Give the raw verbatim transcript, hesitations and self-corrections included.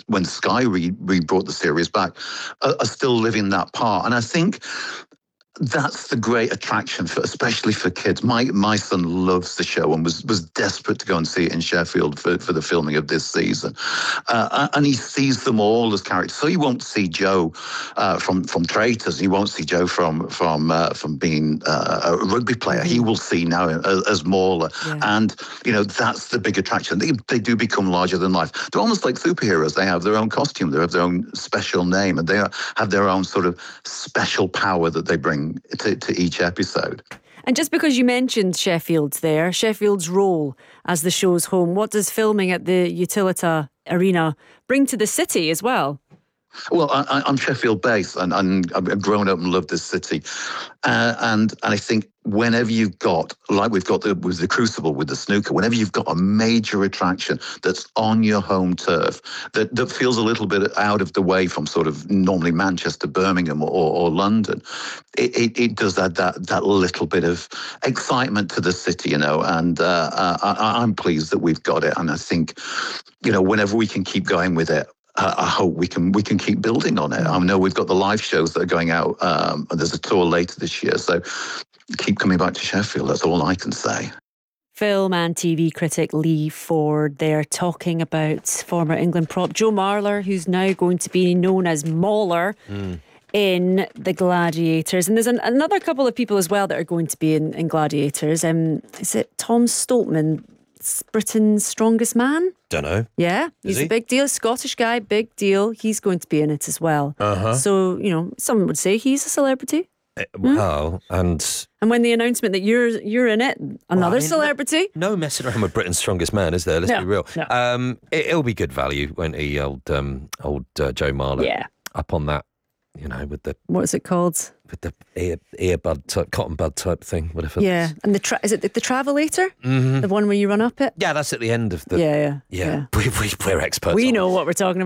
when Sky re, re brought the series back, are, are still living that part. And I think that's the great attraction, for, especially for kids. My my son loves the show and was was desperate to go and see it in Sheffield for, for the filming of this season. Uh, and he sees them all as characters. So he won't see Joe uh, from from Traitors. He won't see Joe from from uh, from being uh, a rugby player. Mm-hmm. He will see now as, as Mauler. Yeah. And you know that's the big attraction. They they do become larger than life. They're almost like superheroes. They have their own costume. They have their own special name, and they are, have their own sort of special power that they bring To, to each episode. And just because you mentioned Sheffield there, Sheffield's role as the show's home, what does filming at the Utilita Arena bring to the city as well? Well, I, I'm Sheffield based, and, and I've grown up and loved this city, uh, and and I think whenever you've got, like we've got the, with the Crucible, with the snooker, whenever you've got a major attraction that's on your home turf, that, that feels a little bit out of the way from sort of normally Manchester, Birmingham, or, or London, it, it, it does add that that little bit of excitement to the city, you know. And uh, uh, I, I'm pleased that we've got it, and I think, you know, whenever we can keep going with it, I hope we can we can keep building on it. I know we've got the live shows that are going out. Um, and there's a tour later this year, so keep coming back to Sheffield. That's all I can say. Film and T V critic Lee Ford there talking about former England prop Joe Marler, who's now going to be known as Mauler mm. in The Gladiators. And there's an, another couple of people as well that are going to be in, in Gladiators. Um, is it Tom Stoltman, Britain's Strongest Man? Don't know. Yeah, he's he? a big deal. Scottish guy, big deal. He's going to be in it as well. Uh-huh. So, you know, some would say he's a celebrity. Uh, well, hmm? and... And when the announcement that you're you're in it, another well, I mean, celebrity. No, no messing around with Britain's Strongest Man, is there? Let's no, be real. No. Um, it, it'll be good value, won't he, old, um, old uh, Joe Marler? Yeah. Up on that, you know, with the... What's it called? With the ear, earbud type, cotton bud type thing, whatever. Yeah, and the tra- is it the, the Travelator? Mm-hmm. The one where you run up it? Yeah, that's at the end of the... Yeah, yeah. Yeah, yeah. We, we, we're experts. We on know this. what we're talking about.